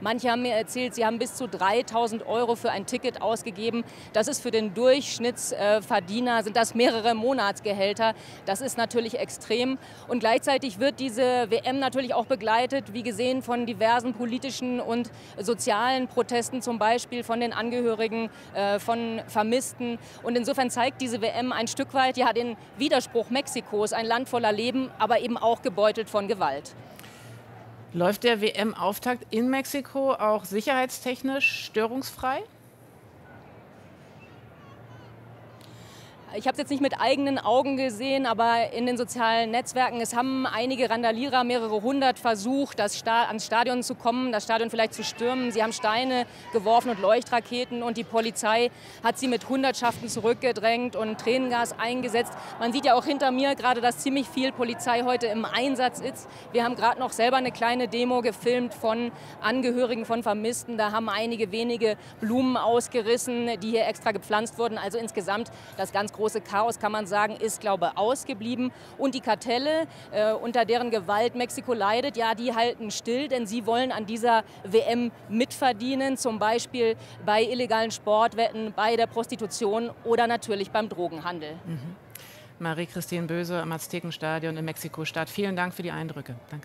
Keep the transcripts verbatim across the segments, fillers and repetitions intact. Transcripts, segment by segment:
Manche haben mir erzählt, sie haben bis zu dreitausend Euro für ein Ticket ausgegeben. Das ist für den Durchschnittsverdiener, sind das mehrere Monatsgehälter. Das ist natürlich extrem. Und gleichzeitig wird diese W M natürlich auch begleitet, wie gesehen, von diversen politischen und sozialen Protesten, zum Beispiel von den Angehörigen äh, von Vermissten. Und insofern zeigt diese W M ein Stück weit ja den Widerspruch Mexikos, ein Land voller Leben, aber eben auch gebeutelt von Gewalt. Läuft der W M-Auftakt in Mexiko auch sicherheitstechnisch störungsfrei? Ich habe es jetzt nicht mit eigenen Augen gesehen, aber in den sozialen Netzwerken, es haben einige Randalierer, mehrere hundert, versucht, das Sta- ans Stadion zu kommen, das Stadion vielleicht zu stürmen. Sie haben Steine geworfen und Leuchtraketen und die Polizei hat sie mit Hundertschaften zurückgedrängt und Tränengas eingesetzt. Man sieht ja auch hinter mir gerade, dass ziemlich viel Polizei heute im Einsatz ist. Wir haben gerade noch selber eine kleine Demo gefilmt von Angehörigen von Vermissten. Da haben einige wenige Blumen ausgerissen, die hier extra gepflanzt wurden. Also insgesamt das ganz große Chaos, kann man sagen, ist, glaube ich, ausgeblieben. Und die Kartelle, äh, unter deren Gewalt Mexiko leidet, ja, die halten still, denn sie wollen an dieser W M mitverdienen, zum Beispiel bei illegalen Sportwetten, bei der Prostitution oder natürlich beim Drogenhandel. Mhm. Marie-Christine Böse am Aztekenstadion in Mexiko-Stadt. Vielen Dank für die Eindrücke. Danke.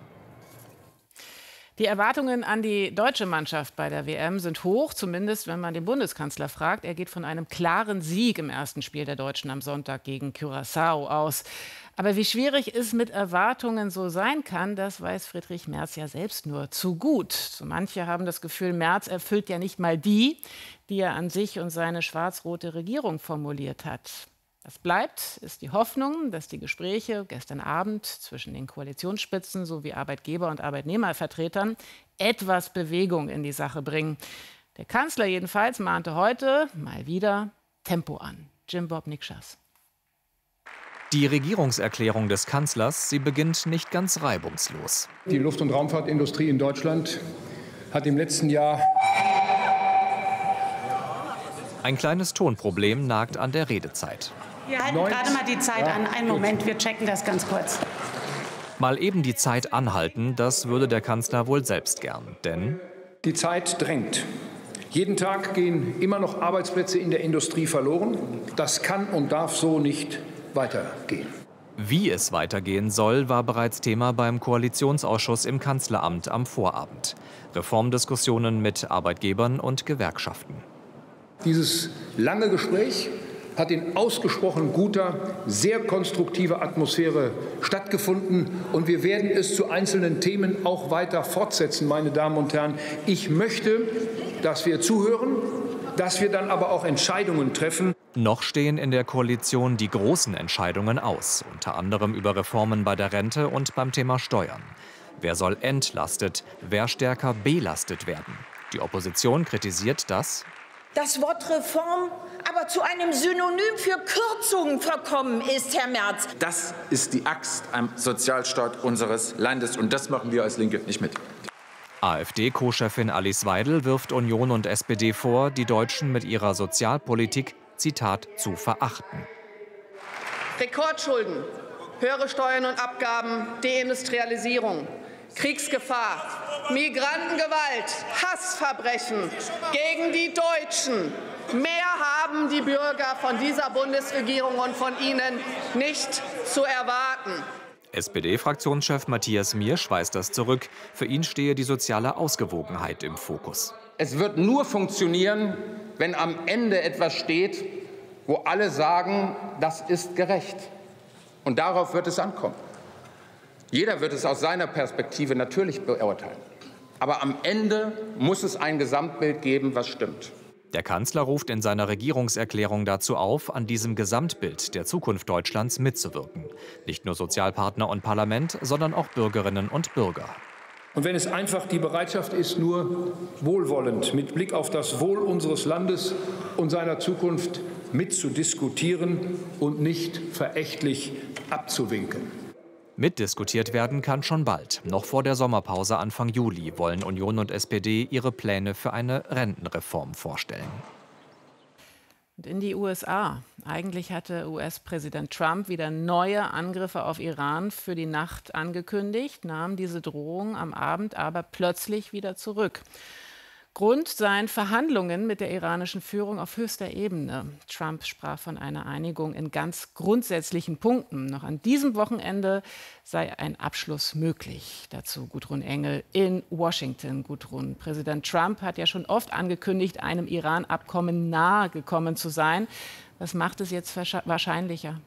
Die Erwartungen an die deutsche Mannschaft bei der W M sind hoch, zumindest wenn man den Bundeskanzler fragt. Er geht von einem klaren Sieg im ersten Spiel der Deutschen am Sonntag gegen Curaçao aus. Aber wie schwierig es mit Erwartungen so sein kann, das weiß Friedrich Merz ja selbst nur zu gut. So manche haben das Gefühl, Merz erfüllt ja nicht mal die, die er an sich und seine schwarz-rote Regierung formuliert hat. Was bleibt, ist die Hoffnung, dass die Gespräche gestern Abend zwischen den Koalitionsspitzen sowie Arbeitgeber- und Arbeitnehmervertretern etwas Bewegung in die Sache bringen. Der Kanzler jedenfalls mahnte heute mal wieder Tempo an. Jim Bob Nikschas. Die Regierungserklärung des Kanzlers, sie beginnt nicht ganz reibungslos. Die Luft- und Raumfahrtindustrie in Deutschland hat im letzten Jahr ein kleines Tonproblem nagt an der Redezeit. Wir halten gerade mal die Zeit an. Einen Moment, wir checken das ganz kurz. Mal eben die Zeit anhalten, das würde der Kanzler wohl selbst gern. Denn die Zeit drängt. Jeden Tag gehen immer noch Arbeitsplätze in der Industrie verloren. Das kann und darf so nicht weitergehen. Wie es weitergehen soll, war bereits Thema beim Koalitionsausschuss im Kanzleramt am Vorabend. Reformdiskussionen mit Arbeitgebern und Gewerkschaften. Dieses lange Gespräch hat in ausgesprochen guter, sehr konstruktiver Atmosphäre stattgefunden. Und wir werden es zu einzelnen Themen auch weiter fortsetzen, meine Damen und Herren. Ich möchte, dass wir zuhören, dass wir dann aber auch Entscheidungen treffen. Noch stehen in der Koalition die großen Entscheidungen aus, unter anderem über Reformen bei der Rente und beim Thema Steuern. Wer soll entlastet, wer stärker belastet werden? Die Opposition kritisiert das das Wort Reform aber zu einem Synonym für Kürzungen verkommen ist, Herr Merz. Das ist die Axt am Sozialstaat unseres Landes, und das machen wir als Linke nicht mit. AfD-Co-Chefin Alice Weidel wirft Union und S P D vor, die Deutschen mit ihrer Sozialpolitik, Zitat, zu verachten. Rekordschulden, höhere Steuern und Abgaben, Deindustrialisierung, Kriegsgefahr, Migrantengewalt, Hassverbrechen gegen die Deutschen. Mehr haben die Bürger von dieser Bundesregierung und von Ihnen nicht zu erwarten. S P D-Fraktionschef Matthias Miersch weist das zurück. Für ihn stehe die soziale Ausgewogenheit im Fokus. Es wird nur funktionieren, wenn am Ende etwas steht, wo alle sagen, das ist gerecht. Und darauf wird es ankommen. Jeder wird es aus seiner Perspektive natürlich beurteilen. Aber am Ende muss es ein Gesamtbild geben, was stimmt. Der Kanzler ruft in seiner Regierungserklärung dazu auf, an diesem Gesamtbild der Zukunft Deutschlands mitzuwirken. Nicht nur Sozialpartner und Parlament, sondern auch Bürgerinnen und Bürger. Und wenn es einfach die Bereitschaft ist, nur wohlwollend mit Blick auf das Wohl unseres Landes und seiner Zukunft mitzudiskutieren und nicht verächtlich abzuwinken. Mitdiskutiert werden kann schon bald. Noch vor der Sommerpause Anfang Juli wollen Union und S P D ihre Pläne für eine Rentenreform vorstellen. Und in die U S A. Eigentlich hatte U S-Präsident Trump wieder neue Angriffe auf Iran für die Nacht angekündigt, nahm diese Drohung am Abend aber plötzlich wieder zurück. Grund seien Verhandlungen mit der iranischen Führung auf höchster Ebene. Trump sprach von einer Einigung in ganz grundsätzlichen Punkten. Noch an diesem Wochenende sei ein Abschluss möglich. Dazu Gudrun Engel in Washington. Gudrun, Präsident Trump hat ja schon oft angekündigt, einem Iran-Abkommen nahe gekommen zu sein. Was macht es jetzt wahrscheinlicher?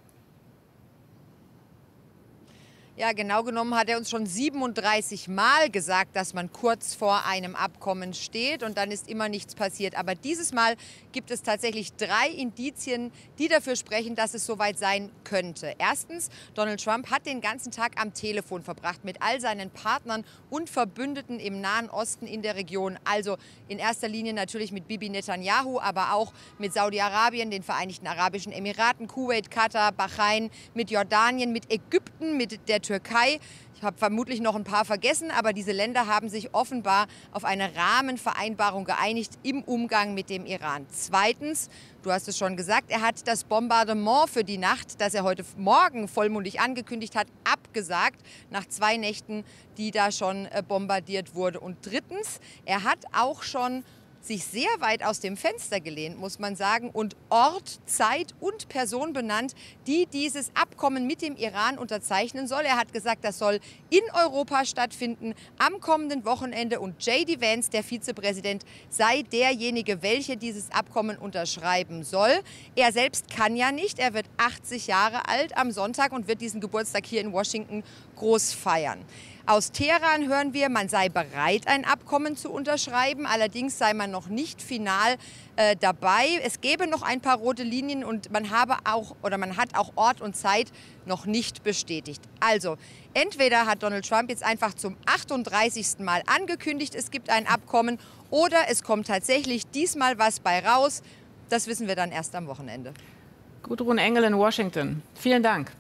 Ja, genau genommen hat er uns schon siebenunddreißig Mal gesagt, dass man kurz vor einem Abkommen steht und dann ist immer nichts passiert. Aber dieses Mal gibt es tatsächlich drei Indizien, die dafür sprechen, dass es soweit sein könnte. Erstens, Donald Trump hat den ganzen Tag am Telefon verbracht mit all seinen Partnern und Verbündeten im Nahen Osten in der Region. Also in erster Linie natürlich mit Bibi Netanyahu, aber auch mit Saudi-Arabien, den Vereinigten Arabischen Emiraten, Kuwait, Katar, Bahrain, mit Jordanien, mit Ägypten, mit der Türkei. Ich habe vermutlich noch ein paar vergessen, aber diese Länder haben sich offenbar auf eine Rahmenvereinbarung geeinigt im Umgang mit dem Iran. Zweitens, du hast es schon gesagt, er hat das Bombardement für die Nacht, das er heute Morgen vollmundig angekündigt hat, abgesagt, nach zwei Nächten, die da schon bombardiert wurde. Und drittens, er hat auch schon sich sehr weit aus dem Fenster gelehnt, muss man sagen, und Ort, Zeit und Person benannt, die dieses Abkommen mit dem Iran unterzeichnen soll. Er hat gesagt, das soll in Europa stattfinden am kommenden Wochenende und J D Vance, der Vizepräsident, sei derjenige, welcher dieses Abkommen unterschreiben soll. Er selbst kann ja nicht, er wird achtzig Jahre alt am Sonntag und wird diesen Geburtstag hier in Washington groß feiern. Aus Teheran hören wir, man sei bereit, ein Abkommen zu unterschreiben. Allerdings sei man noch nicht final äh, dabei. Es gäbe noch ein paar rote Linien und man habe auch oder man hat auch Ort und Zeit noch nicht bestätigt. Also entweder hat Donald Trump jetzt einfach zum achtunddreißigsten Mal angekündigt, es gibt ein Abkommen, oder es kommt tatsächlich diesmal was bei raus. Das wissen wir dann erst am Wochenende. Gudrun Engel in Washington. Vielen Dank.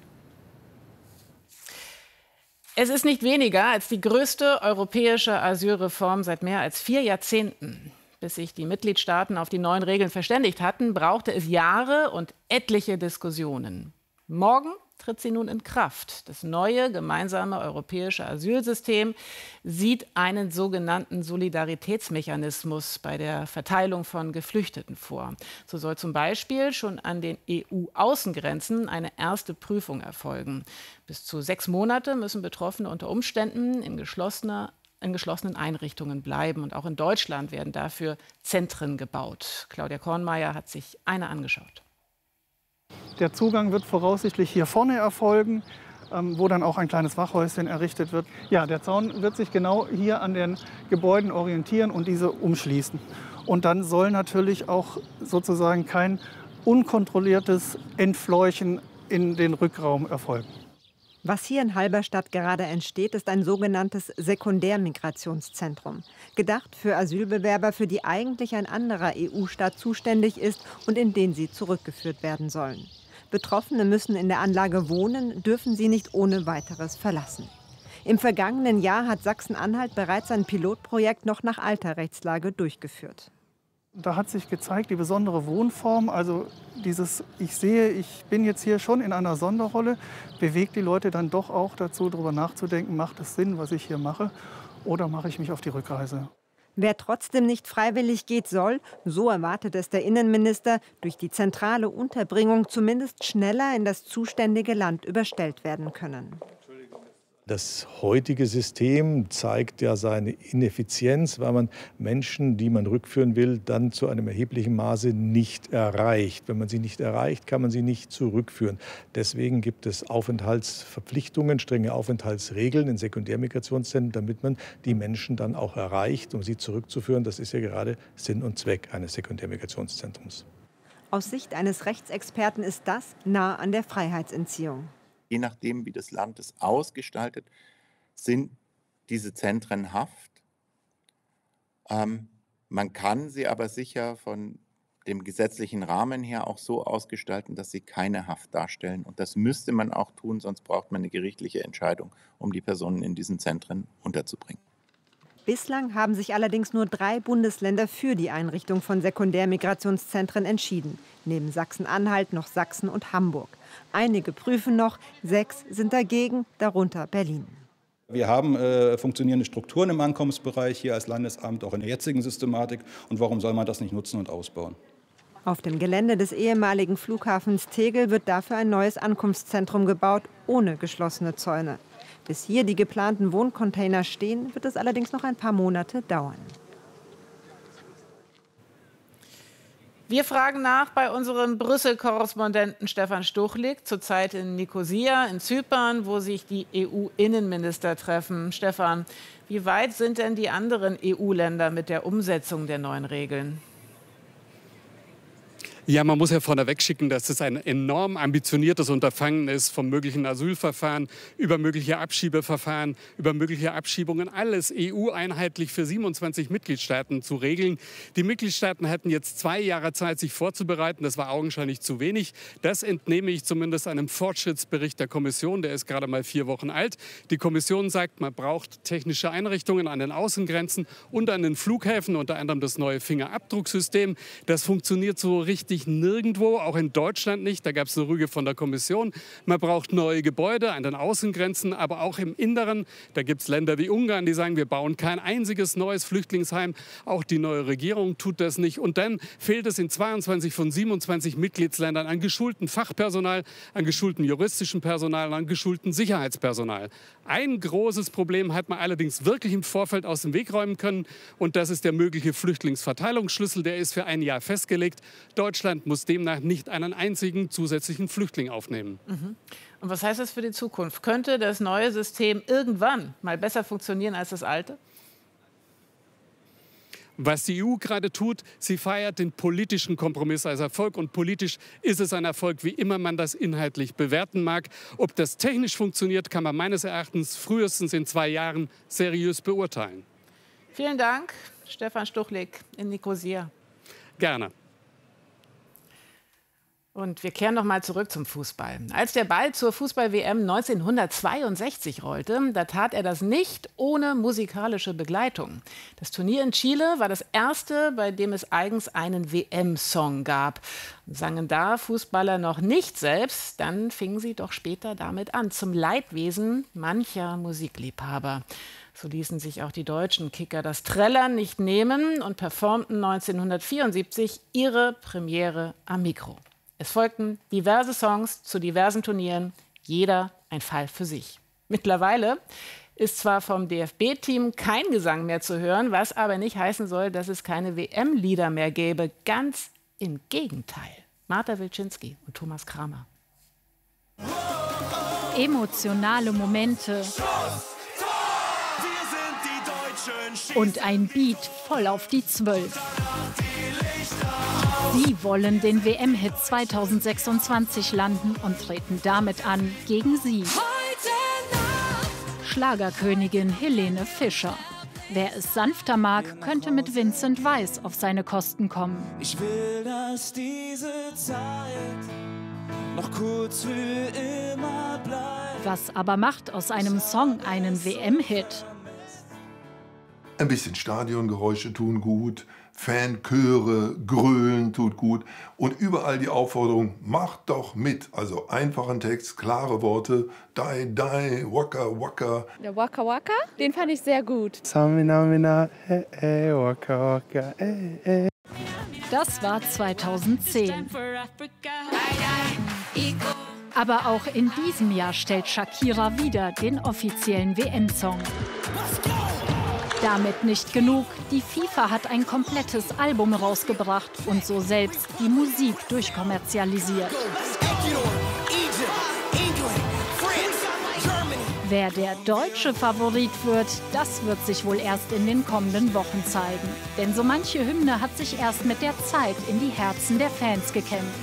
Es ist nicht weniger als die größte europäische Asylreform seit mehr als vier Jahrzehnten. Bis sich die Mitgliedstaaten auf die neuen Regeln verständigt hatten, brauchte es Jahre und etliche Diskussionen. Morgen tritt sie nun in Kraft. Das neue gemeinsame europäische Asylsystem sieht einen sogenannten Solidaritätsmechanismus bei der Verteilung von Geflüchteten vor. So soll zum Beispiel schon an den E U-Außengrenzen eine erste Prüfung erfolgen. Bis zu sechs Monate müssen Betroffene unter Umständen in geschlossener in geschlossenen Einrichtungen bleiben. Und auch in Deutschland werden dafür Zentren gebaut. Claudia Kornmeier hat sich eine angeschaut. Der Zugang wird voraussichtlich hier vorne erfolgen, ähm, wo dann auch ein kleines Wachhäuschen errichtet wird. Ja, der Zaun wird sich genau hier an den Gebäuden orientieren und diese umschließen. Und dann soll natürlich auch sozusagen kein unkontrolliertes Entfleuchen in den Rückraum erfolgen. Was hier in Halberstadt gerade entsteht, ist ein sogenanntes Sekundärmigrationszentrum. Gedacht für Asylbewerber, für die eigentlich ein anderer E U-Staat zuständig ist und in den sie zurückgeführt werden sollen. Betroffene müssen in der Anlage wohnen, dürfen sie nicht ohne weiteres verlassen. Im vergangenen Jahr hat Sachsen-Anhalt bereits ein Pilotprojekt noch nach alter Rechtslage durchgeführt. Da hat sich gezeigt, die besondere Wohnform, also dieses, ich sehe, ich bin jetzt hier schon in einer Sonderrolle, bewegt die Leute dann doch auch dazu, darüber nachzudenken, macht es Sinn, was ich hier mache, oder mache ich mich auf die Rückreise? Wer trotzdem nicht freiwillig geht, soll, so erwartet es der Innenminister, durch die zentrale Unterbringung zumindest schneller in das zuständige Land überstellt werden können. Das heutige System zeigt ja seine Ineffizienz, weil man Menschen, die man rückführen will, dann zu einem erheblichen Maße nicht erreicht. Wenn man sie nicht erreicht, kann man sie nicht zurückführen. Deswegen gibt es Aufenthaltsverpflichtungen, strenge Aufenthaltsregeln in Sekundärmigrationszentren, damit man die Menschen dann auch erreicht, um sie zurückzuführen. Das ist ja gerade Sinn und Zweck eines Sekundärmigrationszentrums. Aus Sicht eines Rechtsexperten ist das nah an der Freiheitsentziehung. Je nachdem, wie das Land es ausgestaltet, sind diese Zentren Haft. Ähm, man kann sie aber sicher von dem gesetzlichen Rahmen her auch so ausgestalten, dass sie keine Haft darstellen. Und das müsste man auch tun, sonst braucht man eine gerichtliche Entscheidung, um die Personen in diesen Zentren unterzubringen. Bislang haben sich allerdings nur drei Bundesländer für die Einrichtung von Sekundärmigrationszentren entschieden. Neben Sachsen-Anhalt noch Sachsen und Hamburg. Einige prüfen noch, sechs sind dagegen, darunter Berlin. Wir haben äh, funktionierende Strukturen im Ankommensbereich hier als Landesamt, auch in der jetzigen Systematik. Und warum soll man das nicht nutzen und ausbauen? Auf dem Gelände des ehemaligen Flughafens Tegel wird dafür ein neues Ankunftszentrum gebaut, ohne geschlossene Zäune. Bis hier die geplanten Wohncontainer stehen, wird es allerdings noch ein paar Monate dauern. Wir fragen nach bei unserem Brüssel-Korrespondenten Stefan Stuchlik, zurzeit in Nikosia in Zypern, wo sich die E U-Innenminister treffen. Stefan, wie weit sind denn die anderen E U-Länder mit der Umsetzung der neuen Regeln? Ja, man muss ja vorneweg schicken, dass es ein enorm ambitioniertes Unterfangen ist, vom möglichen Asylverfahren über mögliche Abschiebeverfahren, über mögliche Abschiebungen, alles E U-einheitlich für siebenundzwanzig Mitgliedstaaten zu regeln. Die Mitgliedstaaten hatten jetzt zwei Jahre Zeit, sich vorzubereiten. Das war augenscheinlich zu wenig. Das entnehme ich zumindest einem Fortschrittsbericht der Kommission. Der ist gerade mal vier Wochen alt. Die Kommission sagt, man braucht technische Einrichtungen an den Außengrenzen und an den Flughäfen, unter anderem das neue Fingerabdrucksystem. Das funktioniert so richtig nirgendwo, auch in Deutschland nicht. Da gab es eine Rüge von der Kommission. Man braucht neue Gebäude an den Außengrenzen, aber auch im Inneren. Da gibt es Länder wie Ungarn, die sagen, wir bauen kein einziges neues Flüchtlingsheim. Auch die neue Regierung tut das nicht. Und dann fehlt es in zweiundzwanzig von siebenundzwanzig Mitgliedsländern an geschultem Fachpersonal, an geschultem juristischem Personal, an geschultem Sicherheitspersonal. Ein großes Problem hat man allerdings wirklich im Vorfeld aus dem Weg räumen können. Und das ist der mögliche Flüchtlingsverteilungsschlüssel. Der ist für ein Jahr festgelegt. Deutschland muss demnach nicht einen einzigen zusätzlichen Flüchtling aufnehmen. Mhm. Und was heißt das für die Zukunft? Könnte das neue System irgendwann mal besser funktionieren als das alte? Was die E U gerade tut, sie feiert den politischen Kompromiss als Erfolg. Und politisch ist es ein Erfolg, wie immer man das inhaltlich bewerten mag. Ob das technisch funktioniert, kann man meines Erachtens frühestens in zwei Jahren seriös beurteilen. Vielen Dank, Stefan Stuchlik in Nikosia. Gerne. Und wir kehren noch mal zurück zum Fußball. Als der Ball zur Fußball-W M neunzehnhundertzweiundsechzig rollte, da tat er das nicht ohne musikalische Begleitung. Das Turnier in Chile war das erste, bei dem es eigens einen W M-Song gab. Sangen da Fußballer noch nicht selbst, dann fingen sie doch später damit an, zum Leidwesen mancher Musikliebhaber. So ließen sich auch die deutschen Kicker das Trällern nicht nehmen und performten neunzehnhundertvierundsiebzig ihre Premiere am Mikro. Es folgten diverse Songs zu diversen Turnieren, jeder ein Fall für sich. Mittlerweile ist zwar vom D F B-Team kein Gesang mehr zu hören, was aber nicht heißen soll, dass es keine W M-Lieder mehr gäbe. Ganz im Gegenteil. Marta Wilczynski und Thomas Kramer. Emotionale Momente und ein Beat voll auf die Zwölf. Sie wollen den W M-Hit zweitausendsechsundzwanzig landen und treten damit an gegen sie. Schlagerkönigin Helene Fischer. Wer es sanfter mag, könnte mit Vincent Weiss auf seine Kosten kommen. Ich will, dass diese Zeit noch kurz für immer bleibt. Was aber macht aus einem Song einen W M-Hit? Ein bisschen Stadiongeräusche tun gut, Fanchöre, Grölen tut gut und überall die Aufforderung, macht doch mit. Also einfachen Text, klare Worte, die, die, waka, waka. Der Waka Waka, den fand ich sehr gut. Samina, mina, hey, hey, waka, waka, hey, hey. Das war zweitausendzehn. Aber auch in diesem Jahr stellt Shakira wieder den offiziellen W M-Song. Damit nicht genug. Die FIFA hat ein komplettes Album rausgebracht und so selbst die Musik durchkommerzialisiert. Wer der deutsche Favorit wird, das wird sich wohl erst in den kommenden Wochen zeigen. Denn so manche Hymne hat sich erst mit der Zeit in die Herzen der Fans gekämpft.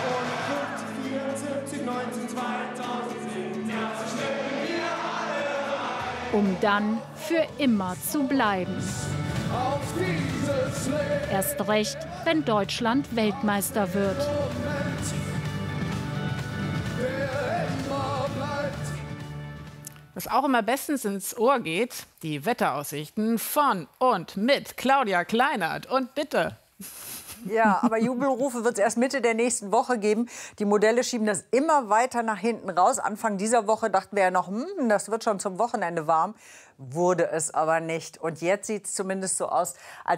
Um dann für immer zu bleiben. Erst recht, wenn Deutschland Weltmeister wird. Was auch immer bestens ins Ohr geht, die Wetteraussichten von und mit Claudia Kleinert. Und bitte. Ja, aber Jubelrufe wird es erst Mitte der nächsten Woche geben. Die Modelle schieben das immer weiter nach hinten raus. Anfang dieser Woche dachten wir ja noch, hm, das wird schon zum Wochenende warm. Wurde es aber nicht. Und jetzt sieht es zumindest so aus, als